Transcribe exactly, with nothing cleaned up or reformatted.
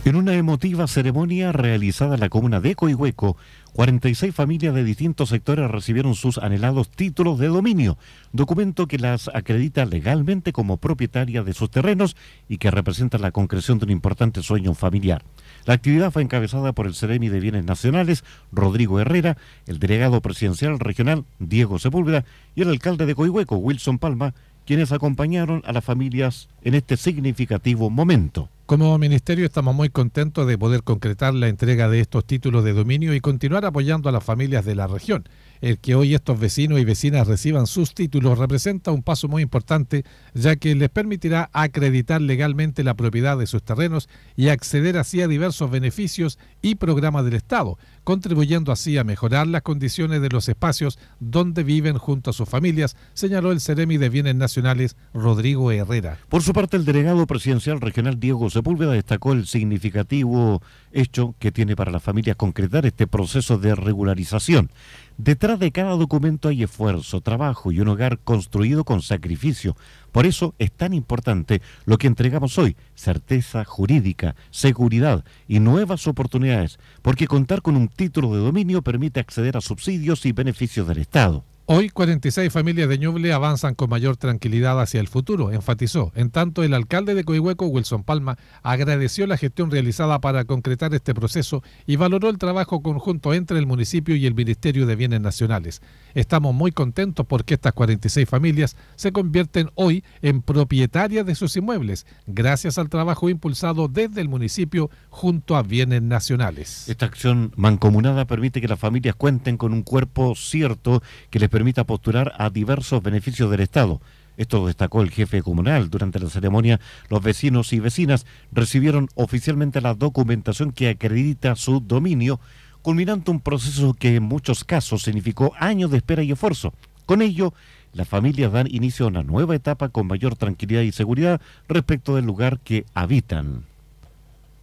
En una emotiva ceremonia realizada en la comuna de Coihueco, cuarenta y seis familias de distintos sectores recibieron sus anhelados títulos de dominio, documento que las acredita legalmente como propietarias de sus terrenos y que representa la concreción de un importante sueño familiar. La actividad fue encabezada por el Ceremi de Bienes Nacionales, Rodrigo Herrera, el delegado presidencial regional, Diego Sepúlveda, y el alcalde de Coihueco, Wilson Palma, quienes acompañaron a las familias en este significativo momento. Como ministerio estamos muy contentos de poder concretar la entrega de estos títulos de dominio y continuar apoyando a las familias de la región. El que hoy estos vecinos y vecinas reciban sus títulos representa un paso muy importante, ya que les permitirá acreditar legalmente la propiedad de sus terrenos y acceder así a diversos beneficios y programas del Estado, contribuyendo así a mejorar las condiciones de los espacios donde viven junto a sus familias, señaló el Ceremi de Bienes Nacionales, Rodrigo Herrera. Por su parte, el delegado presidencial regional, Diego Sepúlveda, destacó el significativo hecho que tiene para las familias concretar este proceso de regularización. Detrás de cada documento hay esfuerzo, trabajo y un hogar construido con sacrificio. Por eso es tan importante lo que entregamos hoy, certeza jurídica, seguridad y nuevas oportunidades, porque contar con un título de dominio permite acceder a subsidios y beneficios del Estado. Hoy, cuarenta y seis familias de Ñuble avanzan con mayor tranquilidad hacia el futuro, enfatizó. En tanto, el alcalde de Coihueco, Wilson Palma, agradeció la gestión realizada para concretar este proceso y valoró el trabajo conjunto entre el municipio y el Ministerio de Bienes Nacionales. Estamos muy contentos porque estas cuarenta y seis familias se convierten hoy en propietarias de sus inmuebles, gracias al trabajo impulsado desde el municipio junto a Bienes Nacionales. Esta acción mancomunada permite que las familias cuenten con un cuerpo cierto que les permita postular a diversos beneficios del Estado. Esto lo destacó el jefe comunal. Durante la ceremonia, los vecinos y vecinas recibieron oficialmente la documentación que acredita su dominio, culminando un proceso que en muchos casos significó años de espera y esfuerzo. Con ello, las familias dan inicio a una nueva etapa con mayor tranquilidad y seguridad respecto del lugar que habitan.